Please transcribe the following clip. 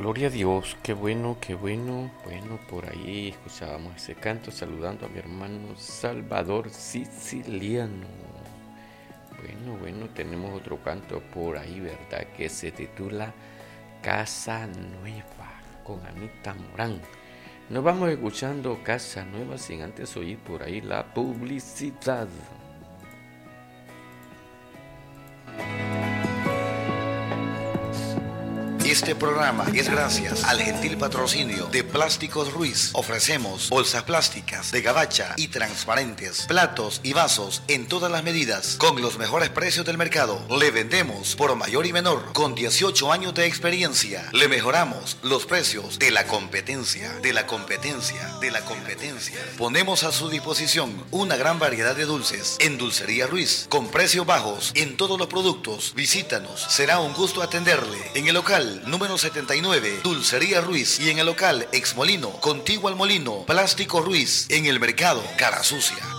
Gloria a Dios, qué bueno, qué bueno. Bueno, por ahí escuchábamos ese canto saludando a mi hermano Salvador Siciliano. Bueno, tenemos otro canto por ahí, ¿verdad? Que se titula Casa Nueva con Anita Morán. Nos vamos escuchando Casa Nueva sin antes oír por ahí la publicidad. Este programa es gracias al gentil patrocinio de Plásticos Ruiz. Ofrecemos bolsas plásticas de gabacha y transparentes, platos y vasos en todas las medidas, con los mejores precios del mercado. Le vendemos por mayor y menor, con 18 años de experiencia. Le mejoramos los precios de la competencia, Ponemos a su disposición una gran variedad de dulces en Dulcería Ruiz, con precios bajos en todos los productos. Visítanos, será un gusto atenderle en el local número 79, Dulcería Ruiz, y en el local Ex Molino, contiguo al molino, Plástico Ruiz, en el mercado Cara Sucia.